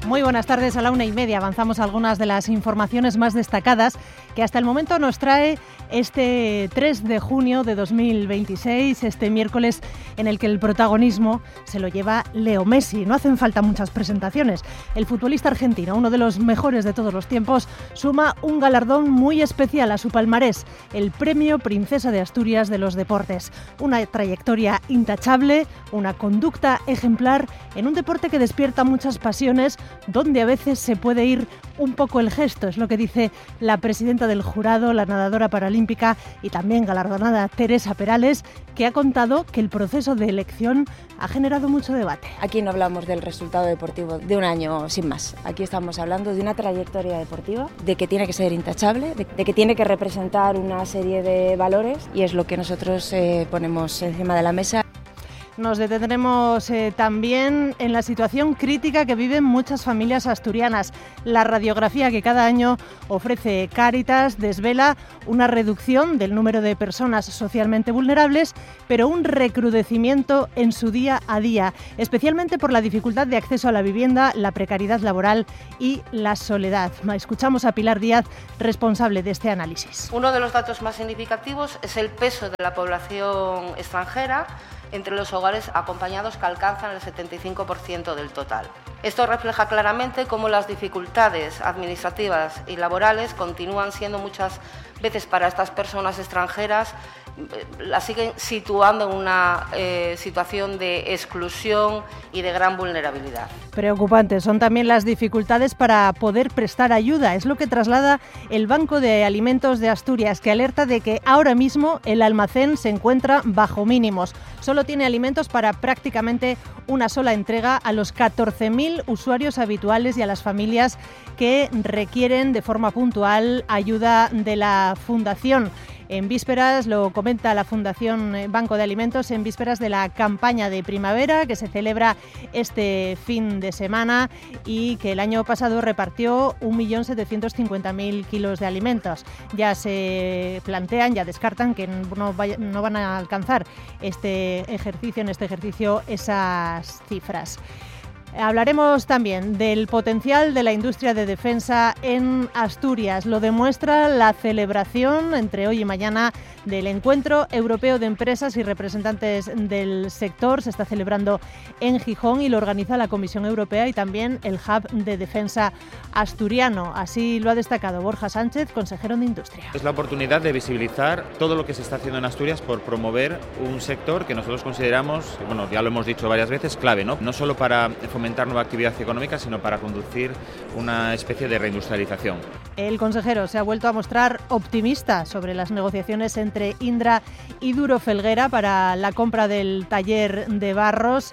Muy buenas tardes. A la 1:30 avanzamos algunas de las informaciones más destacadas que hasta el momento nos trae este 3 de junio de 2026, este miércoles en el que el protagonismo se lo lleva Leo Messi. No hacen falta muchas presentaciones. El futbolista argentino, uno de los mejores de todos los tiempos, suma un galardón muy especial a su palmarés, el Premio Princesa de Asturias de los Deportes. Una trayectoria intachable, una conducta ejemplar en un deporte que despierta muchas pasiones, donde a veces se puede ir un poco el gesto, es lo que dice la presidenta del jurado, la nadadora paralímpica y también galardonada Teresa Perales, que ha contado que el proceso de elección ha generado mucho debate. Aquí no hablamos del resultado deportivo de un año sin más. Aquí estamos hablando de una trayectoria deportiva, de que tiene que ser intachable, de que tiene que representar una serie de valores, y es lo que nosotros ponemos encima de la mesa. Nos detendremos también en la situación crítica que viven muchas familias asturianas. La radiografía que cada año ofrece Cáritas desvela una reducción del número de personas socialmente vulnerables, pero un recrudecimiento en su día a día, especialmente por la dificultad de acceso a la vivienda, la precariedad laboral y la soledad. Escuchamos a Pilar Díaz, responsable de este análisis. Uno de los datos más significativos es el peso de la población extranjera entre los hogares acompañados, que alcanzan el 75% del total. Esto refleja claramente cómo las dificultades administrativas y laborales continúan siendo muchas veces para estas personas extranjeras, las siguen situando en una situación de exclusión y de gran vulnerabilidad. Preocupantes son también las dificultades para poder prestar ayuda. Es lo que traslada el Banco de Alimentos de Asturias, que alerta de que ahora mismo el almacén se encuentra bajo mínimos. Solo tiene alimentos para prácticamente una sola entrega a los 14.000 usuarios habituales y a las familias que requieren de forma puntual ayuda de la Fundación. En vísperas, lo comenta la Fundación Banco de Alimentos, en vísperas de la campaña de primavera que se celebra este fin de semana y que el año pasado repartió 1.750.000 kilos de alimentos. Ya se plantean, ya descartan que no van a alcanzar en este ejercicio esas cifras. Hablaremos también del potencial de la industria de defensa en Asturias. Lo demuestra la celebración entre hoy y mañana del Encuentro Europeo de Empresas y Representantes del Sector. Se está celebrando en Gijón y lo organiza la Comisión Europea y también el Hub de Defensa Asturiano. Así lo ha destacado Borja Sánchez, consejero de Industria. Es la oportunidad de visibilizar todo lo que se está haciendo en Asturias por promover un sector que nosotros consideramos, bueno, ya lo hemos dicho varias veces, clave, no solo para fomentar nueva actividad económica, sino para conducir una especie de reindustrialización. El consejero se ha vuelto a mostrar optimista sobre las negociaciones entre Indra y Duro Felguera para la compra del taller de Barros.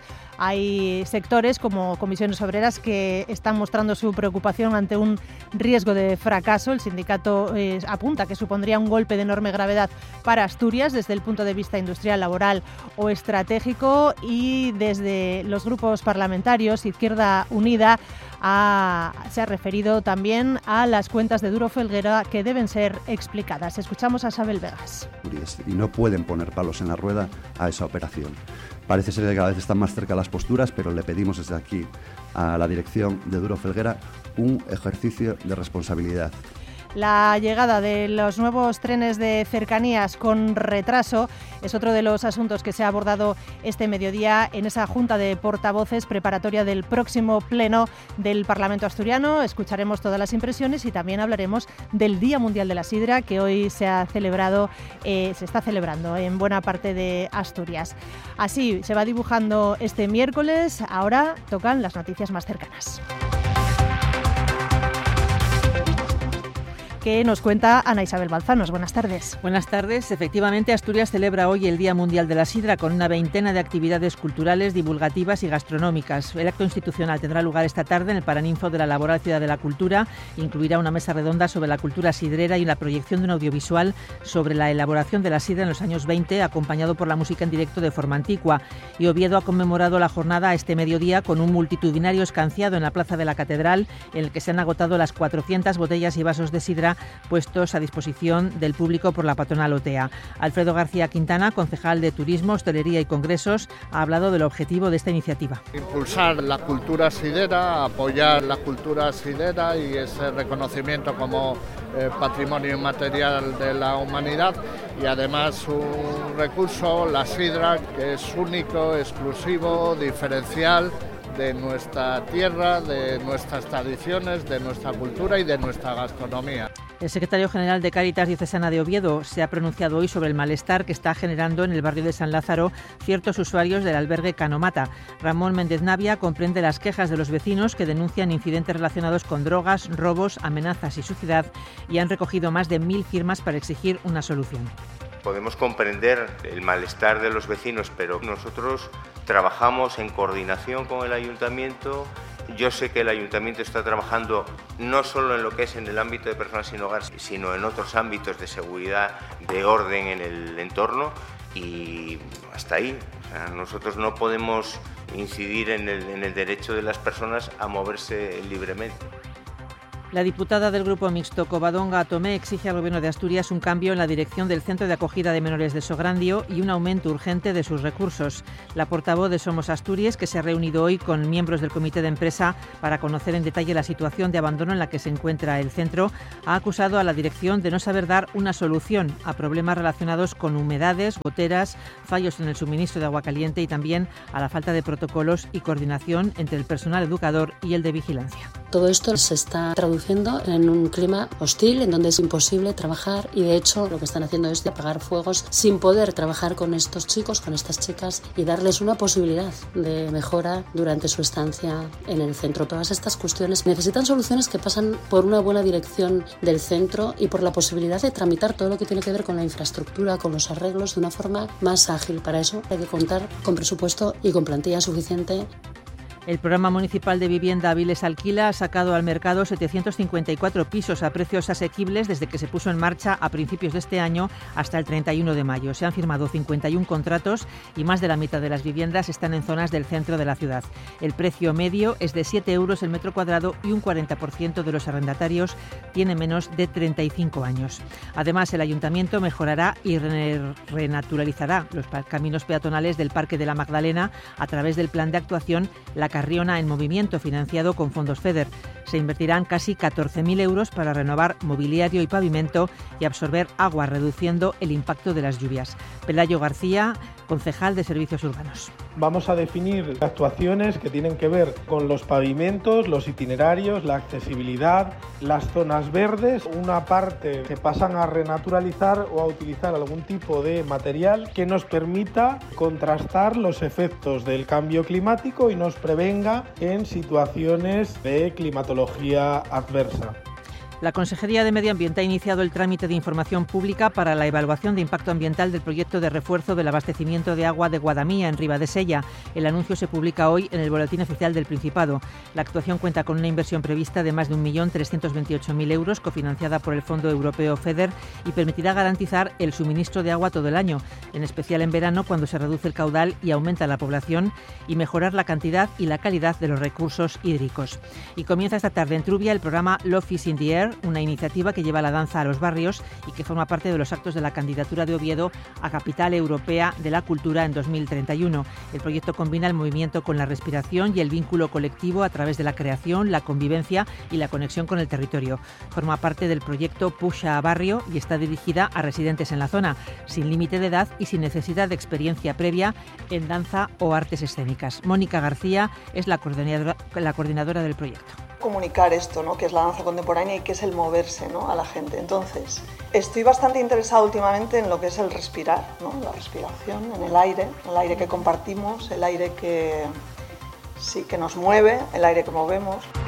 Hay sectores como Comisiones Obreras que están mostrando su preocupación ante un riesgo de fracaso. El sindicato apunta que supondría un golpe de enorme gravedad para Asturias desde el punto de vista industrial, laboral o estratégico, y desde los grupos parlamentarios Izquierda Unida se ha referido también a las cuentas de Duro Felguera que deben ser explicadas. Escuchamos a Isabel Vegas. Y no pueden poner palos en la rueda a esa operación. Parece ser que cada vez están más cerca las posturas, pero le pedimos desde aquí a la dirección de Duro Felguera un ejercicio de responsabilidad. La llegada de los nuevos trenes de cercanías con retraso es otro de los asuntos que se ha abordado este mediodía en esa junta de portavoces preparatoria del próximo pleno del Parlamento asturiano. Escucharemos todas las impresiones y también hablaremos del Día Mundial de la Sidra, que hoy se está celebrando en buena parte de Asturias. Así se va dibujando este miércoles. Ahora tocan las noticias más cercanas. Que nos cuenta Ana Isabel Balzanos. Buenas tardes. Buenas tardes. Efectivamente, Asturias celebra hoy el Día Mundial de la Sidra con una veintena de actividades culturales, divulgativas y gastronómicas. El acto institucional tendrá lugar esta tarde en el Paraninfo de la Laboral Ciudad de la Cultura. Incluirá una mesa redonda sobre la cultura sidrera y la proyección de un audiovisual sobre la elaboración de la sidra en los años 20, acompañado por la música en directo de forma antigua. Y Oviedo ha conmemorado la jornada este mediodía con un multitudinario escanciado en la plaza de la Catedral, en el que se han agotado las 400 botellas y vasos de sidra Asturias puestos a disposición del público por la patronal OTEA. Alfredo García Quintana, concejal de Turismo, Hostelería y Congresos, ha hablado del objetivo de esta iniciativa. Impulsar la cultura sidera, apoyar la cultura sidera y ese reconocimiento como patrimonio inmaterial de la humanidad, y además un recurso, la sidra, que es único, exclusivo, diferencial de nuestra tierra, de nuestras tradiciones, de nuestra cultura y de nuestra gastronomía. El secretario general de Cáritas Diocesana de Oviedo se ha pronunciado hoy sobre el malestar que está generando en el barrio de San Lázaro ciertos usuarios del albergue Canomata. Ramón Méndez Navia comprende las quejas de los vecinos que denuncian incidentes relacionados con drogas, robos, amenazas y suciedad, y han recogido más de 1000 firmas para exigir una solución. Podemos comprender el malestar de los vecinos, pero nosotros trabajamos en coordinación con el ayuntamiento. Yo sé que el ayuntamiento está trabajando no solo en lo que es en el ámbito de personas sin hogar, sino en otros ámbitos de seguridad, de orden en el entorno, y hasta ahí. O sea, nosotros no podemos incidir en el derecho de las personas a moverse libremente. La diputada del Grupo Mixto Covadonga Tomé exige al Gobierno de Asturias un cambio en la dirección del Centro de Acogida de Menores de Sograndio y un aumento urgente de sus recursos. La portavoz de Somos Asturias, que se ha reunido hoy con miembros del comité de empresa para conocer en detalle la situación de abandono en la que se encuentra el centro, ha acusado a la dirección de no saber dar una solución a problemas relacionados con humedades, goteras, fallos en el suministro de agua caliente y también a la falta de protocolos y coordinación entre el personal educador y el de vigilancia. Todo esto se está traduciendo en un clima hostil, en donde es imposible trabajar, y de hecho lo que están haciendo es apagar fuegos sin poder trabajar con estos chicos, con estas chicas, y darles una posibilidad de mejora durante su estancia en el centro. Todas estas cuestiones necesitan soluciones que pasan por una buena dirección del centro y por la posibilidad de tramitar todo lo que tiene que ver con la infraestructura, con los arreglos, de una forma más ágil. Para eso hay que contar con presupuesto y con plantilla suficiente. El Programa Municipal de Vivienda Aviles Alquila ha sacado al mercado 754 pisos a precios asequibles desde que se puso en marcha a principios de este año hasta el 31 de mayo. Se han firmado 51 contratos y más de la mitad de las viviendas están en zonas del centro de la ciudad. El precio medio es de 7 euros el metro cuadrado y un 40% de los arrendatarios tiene menos de 35 años. Además, el Ayuntamiento mejorará y renaturalizará los caminos peatonales del Parque de la Magdalena a través del plan de actuación La Carriona en Movimiento, financiado con fondos FEDER. Se invertirán casi 14.000 euros para renovar mobiliario y pavimento y absorber agua, reduciendo el impacto de las lluvias. Pelayo García, concejal de Servicios Urbanos. Vamos a definir actuaciones que tienen que ver con los pavimentos, los itinerarios, la accesibilidad, las zonas verdes, una parte que pasan a renaturalizar o a utilizar algún tipo de material que nos permita contrastar los efectos del cambio climático y nos prevenga en situaciones de climatología adversa. La Consejería de Medio Ambiente ha iniciado el trámite de información pública para la evaluación de impacto ambiental del proyecto de refuerzo del abastecimiento de agua de Guadamía, en Ribadesella. El anuncio se publica hoy en el Boletín Oficial del Principado. La actuación cuenta con una inversión prevista de más de 1.328.000 euros, cofinanciada por el Fondo Europeo FEDER, y permitirá garantizar el suministro de agua todo el año, en especial en verano, cuando se reduce el caudal y aumenta la población, y mejorar la cantidad y la calidad de los recursos hídricos. Y comienza esta tarde en Trubia el programa Love is in the Air, una iniciativa que lleva la danza a los barrios y que forma parte de los actos de la candidatura de Oviedo a Capital Europea de la Cultura en 2031. El proyecto combina el movimiento con la respiración y el vínculo colectivo a través de la creación, la convivencia y la conexión con el territorio. Forma parte del proyecto Pusha a Barrio y está dirigida a residentes en la zona, sin límite de edad y sin necesidad de experiencia previa en danza o artes escénicas. Mónica García es la coordinadora del proyecto. Comunicar esto, ¿no?, que es la danza contemporánea y que es el moverse, ¿no?, a la gente. Entonces, estoy bastante interesada últimamente en lo que es el respirar, ¿no?, la respiración, en el aire que compartimos, el aire que sí que nos mueve, el aire que movemos.